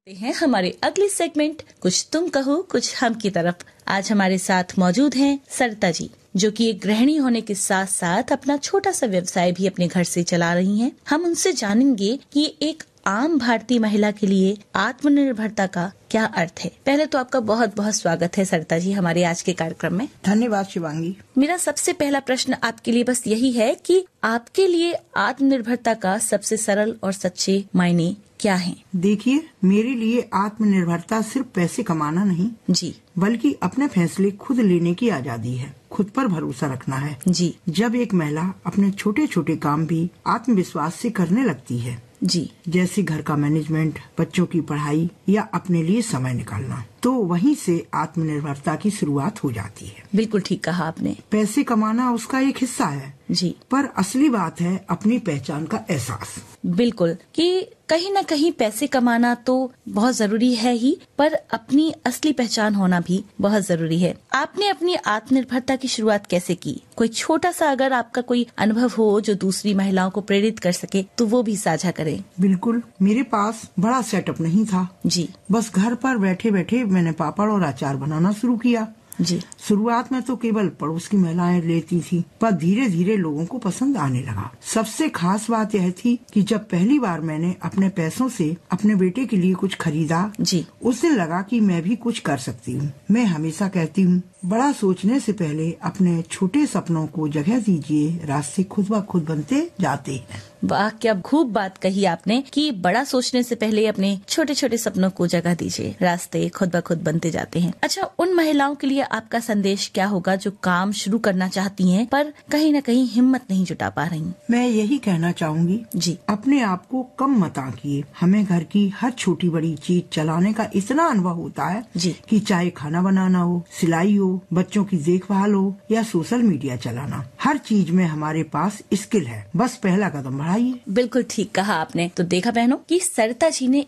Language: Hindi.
हैं हमारे अगले सेगमेंट कुछ तुम कहो कुछ हम की तरफ। आज हमारे साथ मौजूद हैं सरिता जी, जो कि एक गृहिणी होने के साथ साथ अपना छोटा सा व्यवसाय भी अपने घर से चला रही हैं। हम उनसे जानेंगे कि एक आम भारतीय महिला के लिए आत्मनिर्भरता का क्या अर्थ है। पहले तो आपका बहुत बहुत स्वागत है सरिता जी हमारे आज के कार्यक्रम में। धन्यवाद शिवांगी। मेरा सबसे पहला प्रश्न आपके लिए बस यही है कि आपके लिए आत्मनिर्भरता का सबसे सरल और सच्चे मायने क्या हैं? देखिए, मेरे लिए आत्मनिर्भरता सिर्फ पैसे कमाना नहीं जी, बल्कि अपने फैसले खुद लेने की आजादी है, खुद पर भरोसा रखना है। जी, जब एक महिला अपने छोटे छोटे काम भी आत्मविश्वास से करने लगती है, जी, जैसे घर का मैनेजमेंट, बच्चों की पढ़ाई या अपने लिए समय निकालना, तो वहीं से आत्मनिर्भरता की शुरुआत हो जाती है। बिल्कुल ठीक कहा आपने। पैसे कमाना उसका एक हिस्सा है जी, पर असली बात है अपनी पहचान का एहसास। बिल्कुल कि कहीं न कहीं पैसे कमाना तो बहुत जरूरी है ही, पर अपनी असली पहचान होना भी बहुत जरूरी है। आपने अपनी आत्मनिर्भरता की शुरुआत कैसे की? कोई छोटा सा अगर आपका कोई अनुभव हो जो दूसरी महिलाओं को प्रेरित कर सके तो वो भी साझा करें। बिल्कुल, मेरे पास बड़ा सेटअप नहीं था। जी, बस घर पर बैठे बैठे मैंने पापड़ और अचार बनाना शुरू किया। जी, शुरुआत में तो केवल पड़ोस की महिलाएं लेती थी, पर धीरे धीरे लोगों को पसंद आने लगा। सबसे खास बात यह थी कि जब पहली बार मैंने अपने पैसों से अपने बेटे के लिए कुछ खरीदा, जी, उस दिन लगा कि मैं भी कुछ कर सकती हूँ। मैं हमेशा कहती हूँ, बड़ा सोचने से पहले अपने छोटे सपनों को जगह दीजिए, रास्ते खुद ब खुद बनते जाते हैं। वाह, क्या खूब बात कही आपने कि बड़ा सोचने से पहले अपने छोटे छोटे सपनों को जगह दीजिए, रास्ते खुद ब खुद बनते जाते हैं। अच्छा, उन महिलाओं के लिए आपका संदेश क्या होगा जो काम शुरू करना चाहती हैं पर कहीं न कहीं हिम्मत नहीं जुटा पा रही? मैं यही कहना चाहूँगी, जी, अपने आप को कम मत आंकिए। हमें घर की हर छोटी बड़ी चीज चलाने का इतना अनुभव होता है जी, कि चाहे खाना बनाना हो, सिलाई हो, बच्चों की देखभाल हो या सोशल मीडिया चलाना, हर चीज में हमारे पास स्किल है। बस पहला कदम बढ़ाइए। बिल्कुल ठीक कहा आपने। तो देखा बहनों कि सरिता जी ने